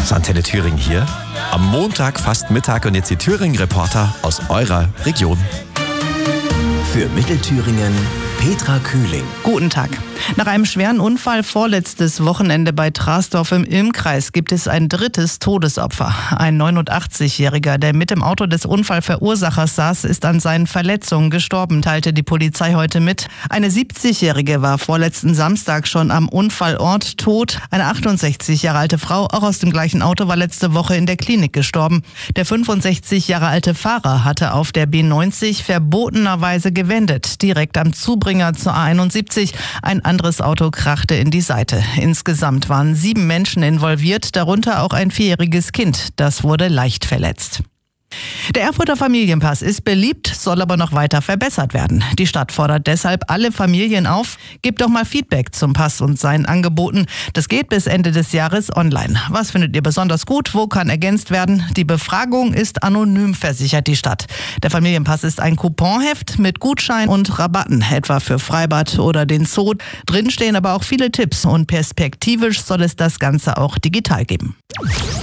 Antenne Thüringen hier. Am Montag fast Mittag und jetzt die Thüringen-Reporter aus eurer Region. Für Mittelthüringen Petra Kühling. Guten Tag. Nach einem schweren Unfall vorletztes Wochenende bei Trasdorf im Ilmkreis gibt es ein drittes Todesopfer. Ein 89-Jähriger, der mit dem Auto des Unfallverursachers saß, ist an seinen Verletzungen gestorben, teilte die Polizei heute mit. Eine 70-Jährige war vorletzten Samstag schon am Unfallort tot. Eine 68 Jahre alte Frau, auch aus dem gleichen Auto, war letzte Woche in der Klinik gestorben. Der 65 Jahre alte Fahrer hatte auf der B90 verbotenerweise gewendet, direkt am Zubringer zur A71. Ein anderes Auto krachte in die Seite. Insgesamt waren 7 Menschen involviert, darunter auch ein 4-jähriges Kind. Das wurde leicht verletzt. Der Erfurter Familienpass ist beliebt, soll aber noch weiter verbessert werden. Die Stadt fordert deshalb alle Familien auf, gebt doch mal Feedback zum Pass und seinen Angeboten. Das geht bis Ende des Jahres online. Was findet ihr besonders gut? Wo kann ergänzt werden? Die Befragung ist anonym, versichert die Stadt. Der Familienpass ist ein Couponheft mit Gutschein und Rabatten, etwa für Freibad oder den Zoo. Drin stehen aber auch viele Tipps und perspektivisch soll es das Ganze auch digital geben.